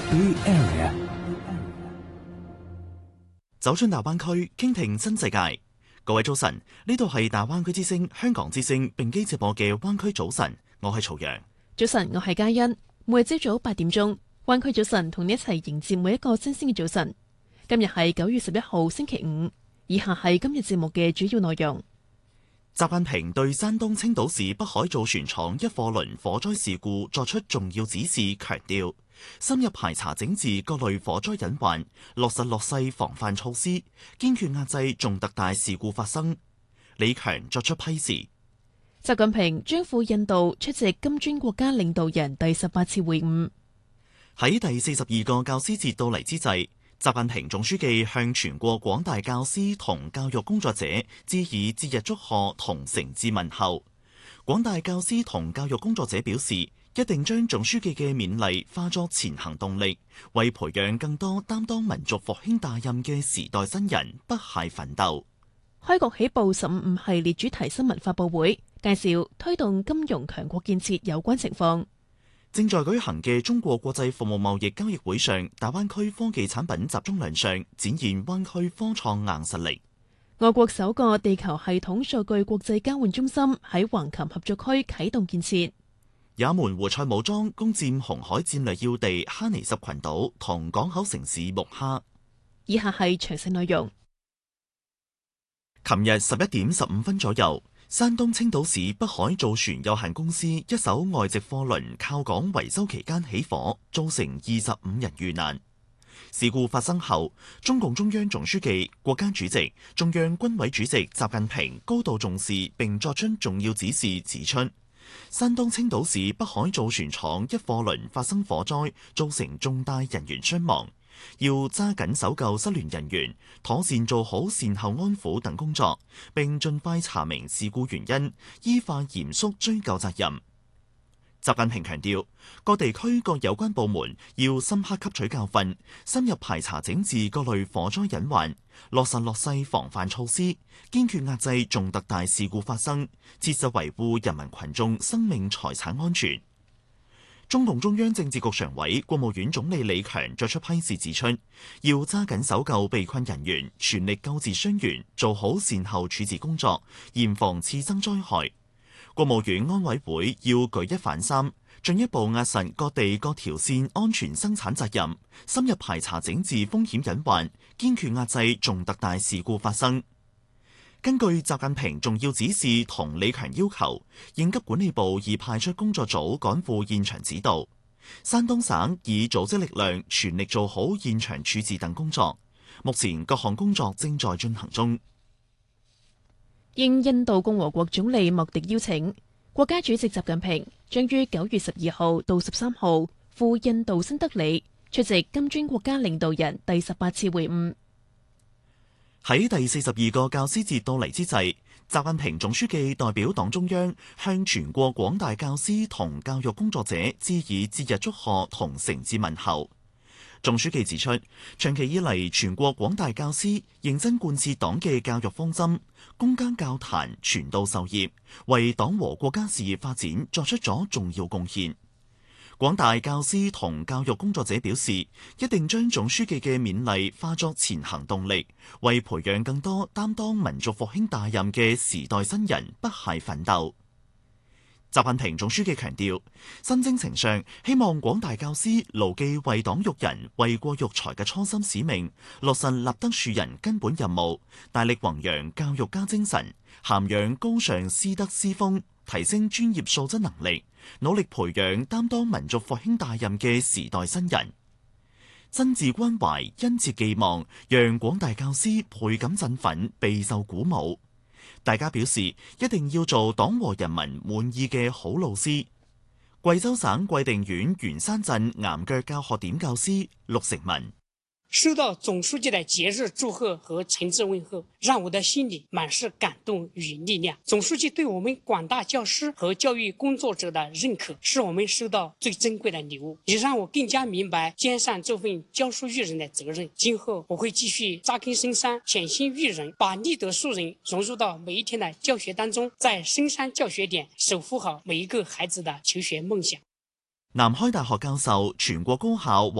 Bay Area。 走進大灣區，傾聽新世界。各位早晨，呢度係大灣區之聲、香港之聲並機直播嘅灣區早晨，我係曹陽。 早晨，我係嘉欣。每日朝早8點鐘，灣區早晨同你一齊迎接每一個新鮮嘅早晨。今日係9月11號星期五，以下係今日節目嘅主要內容。 習近平對山東青島市北海造船廠一貨輪火災事故作出重要指示，強調深入排查整治各類火災隱患，落實落細防範措施，堅決壓制重特大事故發生。李強作出批示。 習近平將赴印度出席金磚國家領導人第18次會晤。 喺第42個教師節到嚟之際，習近平總書記向全國廣大教師同教育工作者致以節日祝賀同誠摯問候。廣大教師同教育工作者表示，一定將總書記嘅勉勵化作前行動力，為培養更多擔當民族復興大任嘅時代新人不懈奮鬥。 開國起步15系列主題新聞發佈會介紹推動金融強國建設有關情況。 正在舉行嘅中國國際服務貿易交易會上，大灣區科技產品集中亮相，展現灣區科創硬實力。 我國首個地球系統數據國際交換中心喺橫琴合作區啟動建設。 也門胡塞武裝攻佔紅海戰略要地哈尼什群島同港口城市木哈。 以下係詳細內容。 琴日11點15分左右，山東青島市北海造船有限公司一艘外籍貨輪靠港維修期間起火，造成25人遇難。事故發生後，中共中央總書記、國家主席、中央軍委主席習近平高度重視並作出重要指示，指出山東青島市北海造船廠一貨輪發生火災，造成重大人員傷亡，要揸緊搜救失聯人員，妥善做好善後安撫等工作，並盡快查明事故原因，依法嚴肅追究責任。習近平強調，各地區各有關部門要深刻吸取教訓，深入排查整治各類火災隱患，落實落細防範措施，堅決壓制重特大事故發生，切實維護人民群眾生命財產安全。中共中央政治局常委、國務院總理李強作出批示指出，要揸緊搜救被困人員，全力救治傷員，做好善後處置工作，嚴防次生災害。國務院安委會要舉一反三，進一步壓實各地各條線安全生產責任，深入排查整治風險隱患，堅決壓制重特大事故發生。根據習近平重要指示同李強要求，應急管理部已派出工作組趕赴現場指導。山東省已組織力量全力做好現場處置等工作，目前各項工作正在進行中。 應印度共和國總理莫迪邀請，國家主席習近平將於9月12號到13號赴印度新德里出席金磚國家領導人第18次會晤。 喺第42個教師節到嚟之際，習近平總書記代表黨中央向全國廣大教師同教育工作者致以節日祝賀同誠摯問候。總書記指出，長期以嚟，全國廣大教師認真貫徹黨嘅教育方針，攻堅教壇，傳道授業，為黨和國家事業發展作出咗重要貢獻。廣大教師同教育工作者表示，一定將總書記嘅勉勵化作前行動力，為培養更多擔當民族復興大任嘅時代新人不懈奮鬥。習近平總書記強調，新征程上希望廣大教師牢記為黨育人、為國育才嘅初心使命，落實立德樹人根本任務，大力弘揚教育家精神，涵養高尚師德師風，提升專業素質能力，努力培養擔當民族復興大任嘅時代新人。真摯關懷、殷切寄望，讓廣大教師倍感振奮，備受鼓舞。大家表示一定要做黨和人民滿意嘅好老師。貴州省貴定縣元山鎮岩腳教學點教師陸成文。 收到總書記的節日祝賀和誠摯問候，讓我的心裡滿是感動與力量。總書記對我們廣大教師和教育工作者的認可，是我們收到最珍貴的禮物，也讓我更加明白肩上這份教書育人的責任。今後我會繼續扎根深山，潛心育人，把立德樹人融入到每一天的教學當中，在深山教學點守護好每一個孩子的求學夢想。 南開大學教授、全國高校